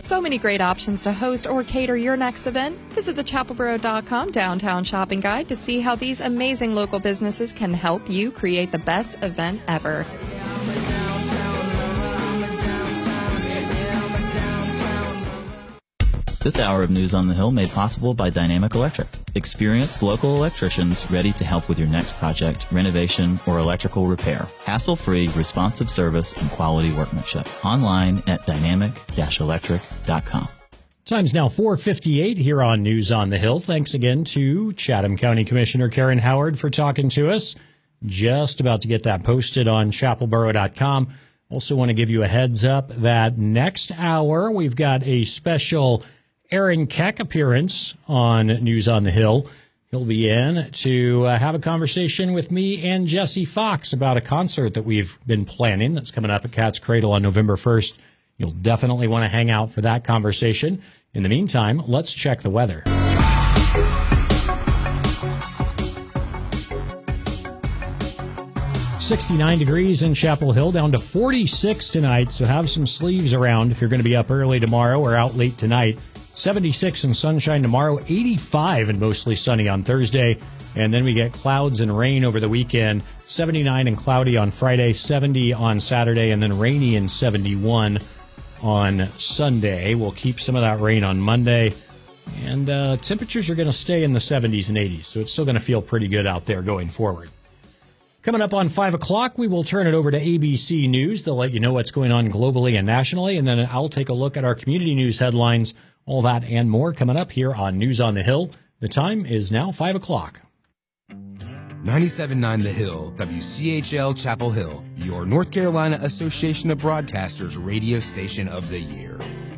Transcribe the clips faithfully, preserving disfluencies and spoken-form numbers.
With so many great options to host or cater your next event, visit the chapel borough dot com downtown shopping guide to see how these amazing local businesses can help you create the best event ever. This hour of News on the Hill made possible by Dynamic Electric. Experienced local electricians ready to help with your next project, renovation, or electrical repair. Hassle-free, responsive service and quality workmanship. Online at dynamic dash electric dot com. Time's now four fifty-eight here on News on the Hill. Thanks again to Chatham County Commissioner Karen Howard for talking to us. Just about to get that posted on chapel borough dot com. Also want to give you a heads up that next hour we've got a special Aaron Keck appearance on News on the Hill. He'll be in to uh, have a conversation with me and Jesse Fox about a concert that we've been planning that's coming up at Cat's Cradle on November first. You'll definitely want to hang out for that conversation. In the meantime, let's check the weather. sixty-nine degrees in Chapel Hill, down to forty-six tonight, so have some sleeves around if you're going to be up early tomorrow or out late tonight. seventy-six and sunshine tomorrow, eighty-five and mostly sunny on Thursday, and then we get clouds and rain over the weekend. seventy-nine and cloudy on Friday, seventy on Saturday, and then rainy and seventy-one on Sunday. We'll keep some of that rain on Monday, and uh, temperatures are going to stay in the seventies and eighties, so it's still going to feel pretty good out there going forward. Coming up on five o'clock, we will turn it over to A B C News. They'll let you know what's going on globally and nationally, and then I'll take a look at our community news headlines. All that and more coming up here on News on the Hill. The time is now five o'clock. ninety-seven point nine The Hill, W C H L Chapel Hill, your North Carolina Association of Broadcasters radio station of the year.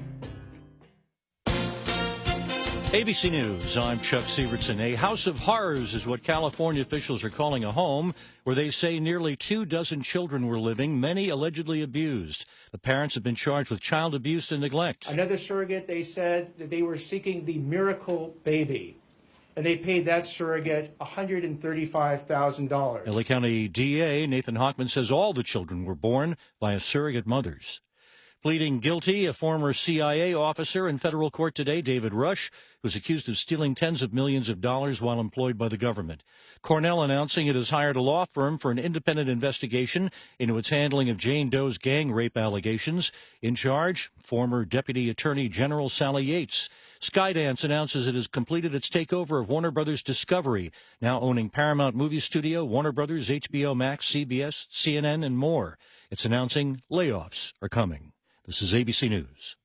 A B C News, I'm Chuck Sievertson. A house of horrors is what California officials are calling a home where they say nearly two dozen children were living, many allegedly abused. The parents have been charged with child abuse and neglect. Another surrogate, they said that they were seeking the miracle baby, and they paid that surrogate one hundred thirty-five thousand dollars. L A County D A Nathan Hockman says all the children were born by surrogate mothers. Pleading guilty, a former C I A officer in federal court today, David Rush, was accused of stealing tens of millions of dollars while employed by the government. Cornell announcing it has hired a law firm for an independent investigation into its handling of Jane Doe's gang rape allegations. In charge, former Deputy Attorney General Sally Yates. Skydance announces it has completed its takeover of Warner Brothers Discovery, now owning Paramount Movie Studio, Warner Brothers, H B O Max, C B S, C N N, and more. It's announcing layoffs are coming. This is A B C News.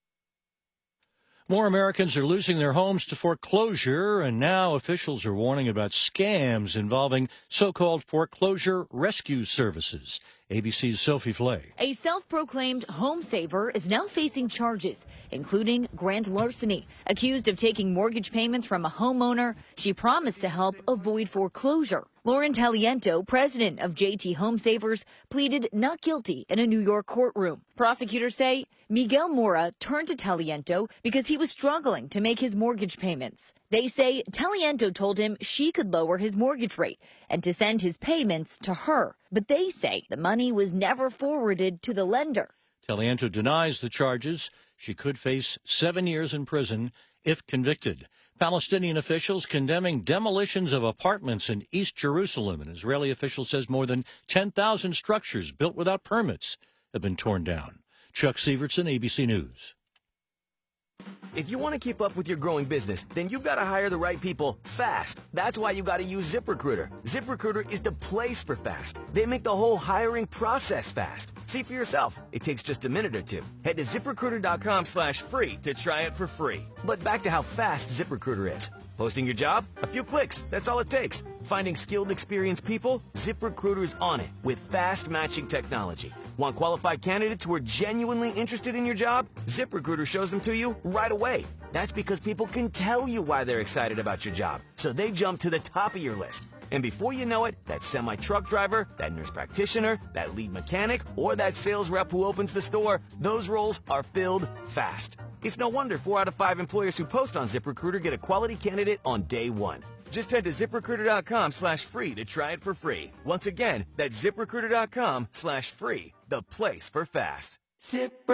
More Americans are losing their homes to foreclosure, and now officials are warning about scams involving so-called foreclosure rescue services. A B C's Sophie Flay. A self-proclaimed home saver is now facing charges, including grand larceny. Accused of taking mortgage payments from a homeowner she promised to help avoid foreclosure. Lauren Taliento, president of J T Home Savers, pleaded not guilty in a New York courtroom. Prosecutors say Miguel Mora turned to Taliento because he was struggling to make his mortgage payments. They say Taliento told him she could lower his mortgage rate and to send his payments to her. But they say the money was never forwarded to the lender. Taliento denies the charges. She could face seven years in prison if convicted. Palestinian officials condemning demolitions of apartments in East Jerusalem. An Israeli official says more than ten thousand structures built without permits have been torn down. Chuck Sievertson, A B C News. If you want to keep up with your growing business, then you've got to hire the right people fast. That's why you got to use ZipRecruiter. ZipRecruiter is the place for fast. They make the whole hiring process fast. See for yourself. It takes just a minute or two. Head to ZipRecruiter.com slash free to try it for free. But back to how fast ZipRecruiter is. Posting your job? A few clicks. That's all it takes. Finding skilled, experienced people? ZipRecruiter's on it with fast matching technology. Want qualified candidates who are genuinely interested in your job? ZipRecruiter shows them to you right away. That's because people can tell you why they're excited about your job, so they jump to the top of your list. And before you know it, that semi-truck driver, that nurse practitioner, that lead mechanic, or that sales rep who opens the store, those roles are filled fast. It's no wonder four out of five employers who post on ZipRecruiter get a quality candidate on day one. Just head to ZipRecruiter.com slash free to try it for free. Once again, that's ZipRecruiter.com slash free, the place for fast. Zip